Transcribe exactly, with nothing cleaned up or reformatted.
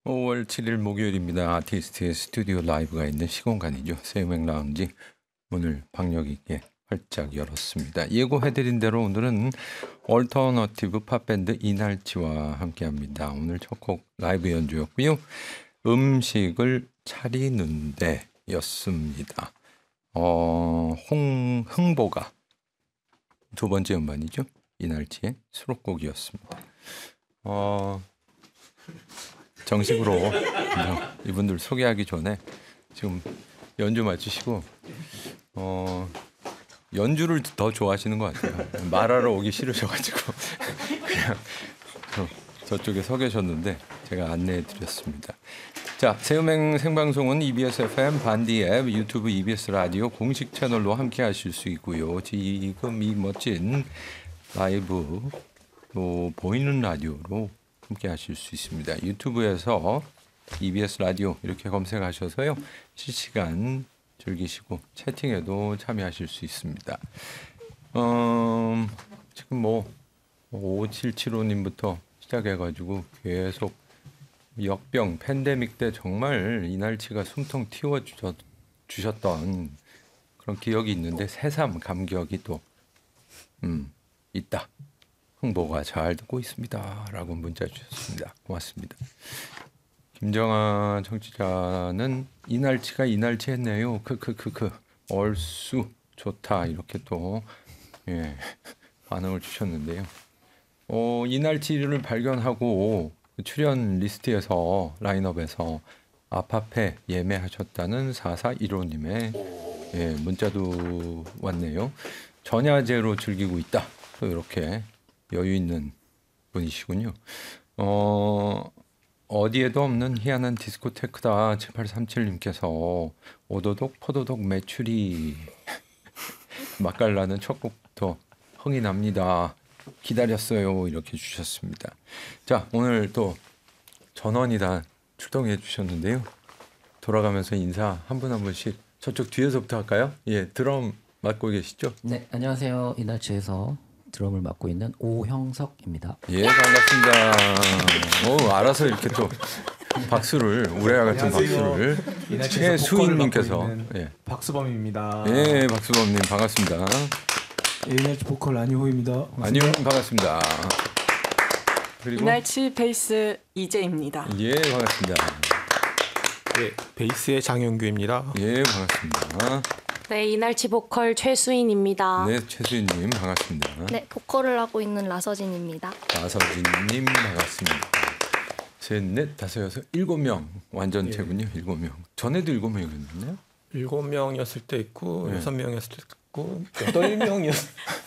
오월 칠일 목요일입니다. 아티스트의 스튜디오 라이브가 있는 시공간이죠. 새음악 라운지 문을 박력 있게 활짝 열었습니다. 예고해드린 대로 오늘은 얼터너티브 팝밴드 이날치와 함께합니다. 오늘 첫 곡 라이브 연주였고요. 음식을 차리는데 였습니다. 어, 홍, 흥보가 두 번째 음반이죠. 이날치의 수록곡이었습니다. 어, 정식으로 이분들 소개하기 전에 지금 연주 마치시고 어, 연주를 더 좋아하시는 것 같아요. 말하러 오기 싫으셔가지고 그냥 저쪽에 서 계셨는데 제가 안내해 드렸습니다. 자, 새음행 생방송은 이비에스 에프엠, 반디 앱, 유튜브 이비에스 라디오 공식 채널로 함께 하실 수 있고요. 지금 이 멋진 라이브 또 보이는 라디오로 함께 하실 수 있습니다. 유튜브에서 이비에스 라디오 이렇게 검색하셔서요. 실시간 즐기시고 채팅에도 참여하실 수 있습니다. 음, 지금 뭐 오칠칠오님부터 시작해가지고 계속 역병 팬데믹 때 정말 이날치가 숨통 틔워 주셨, 주셨던 그런 기억이 있는데 새삼 감격이 또 음, 있다. 흥보가 잘 듣고 있습니다. 라고 문자 주셨습니다. 고맙습니다. 김정아 청취자는 이날치가 이날치 했네요. 크크크크 얼쑤 좋다. 이렇게 또 예, 반응을 주셨는데요. 어, 이날치를 발견하고 출연 리스트에서 라인업에서 아파페 예매하셨다는 사사일오님의 예, 문자도 왔네요. 전야제로 즐기고 있다. 또 이렇게 여유 있는 분이시군요. 어, 어디에도 없는 희한한 디스코테크다. 칠팔삼칠님께서 오도독 포도독 메추리 맛깔나는 첫 곡부터 흥이 납니다. 기다렸어요. 이렇게 주셨습니다. 자, 오늘 또 전원이 다 출동해 주셨는데요. 돌아가면서 인사 한 분 한 분씩 저쪽 뒤에서부터 할까요? 예, 드럼 맡고 계시죠? 네, 안녕하세요. 이날치에서 드럼을 맡고 있는 오형석입니다. 예, 반갑습니다. 오, 알아서 이렇게 또 박수를 우레와 같은 박수를 최수인님께서 예. 박수범입니다. 예, 박수범님 반갑습니다. 예, 이날치 보컬 안유호입니다. 안녕 반갑습니다. 그리고 이날치 베이스 이재입니다. 예, 반갑습니다. 예, 베이스의 장영규입니다. 예, 반갑습니다. 네, 이날치 보컬 최수인입니다. 네, 최수인님 반갑습니다. 네, 보컬을 하고 있는 라서진입니다. 나서진님 반갑습니다. 셋, 넷, 다섯, 여섯, 일곱 명 완전체군요. 예. 일곱 명. 전에도 일곱 명이었나요? 일곱 명이었을 때 있고 예. 여섯 명이었을 때 있고 여덟 명이었